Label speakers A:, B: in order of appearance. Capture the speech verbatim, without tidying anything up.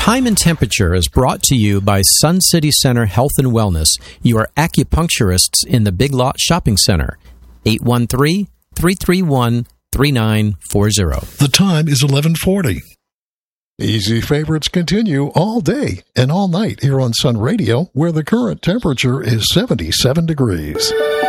A: Time and Temperature is brought to you by Sun City Center Health and Wellness, your acupuncturists in the Big Lot Shopping Center. eight one three, three three one, three nine four zero.
B: The time is eleven forty. Easy favorites continue all day and all night here on Sun Radio, where the current temperature is seventy-seven degrees.